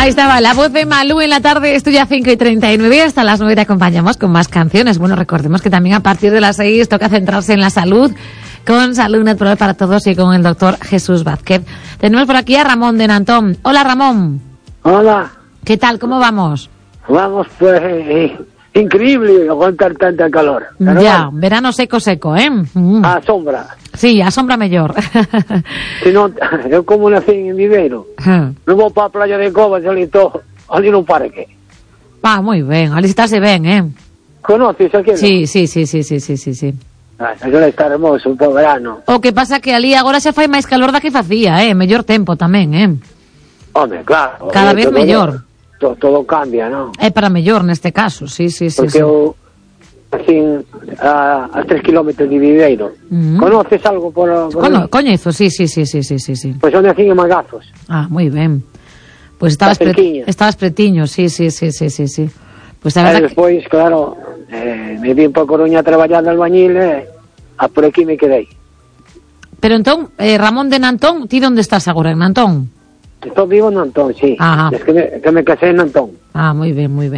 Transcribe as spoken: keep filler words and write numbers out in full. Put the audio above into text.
Ahí estaba la voz de Malú en la tarde, esto ya cinco y treinta y nueve, hasta las nueve te acompañamos con más canciones. Bueno, recordemos que también a partir de las seis toca centrarse en la salud, con Salud Natural para Todos y con el doctor Jesús Vázquez. Tenemos por aquí a Ramón de Nantón. Hola, Ramón. Hola. ¿Qué tal? ¿Cómo vamos? Vamos, pues, eh, increíble aguantar tanta calor. Pero ya, bueno, verano seco, seco, ¿eh? Mm. a sombra. Sí, a sombra mejor. Si no, yo como nací en Viveiro, me voy para la playa de Cobas, ali todo, ali no parque. Ah, muy bien, ali estáse ben, ¿eh? Conoces aquilo? Sí, sí, sí, sí, sí, sí, sí, sí. Ah, aquilo está hermoso, por verano. O que pasa que ali agora xa fai máis calor da que facía, eh? Mellor tempo tamén, eh? Hombre, claro. Cada vez todo, mellor. Todo, todo cambia, ¿no? É para mellor neste caso, sí, sí, sí. Porque sí. eu, así, a, a tres kilómetros de Viveiro. Mm. Conoces algo por... por Cono, coñezo, sí, sí, sí, sí, sí, sí, sí. Pues eu nací en Magazos. Ah, moi ben. Pues estabas, Está pre cerquiña. estabas pretiño, sí, sí, sí, sí, sí, sí. Pues a E verdad que... despois, claro, eh, me vim para Coruña a traballar de albañil e a por aquí me quedei. Pero entón, eh, Ramón de Nantón, ti onde estás agora, en Nantón? Estou vivo en Nantón, sí. Ajá. Es que me, que me casé en Nantón. Ah, moi ben, moi ben.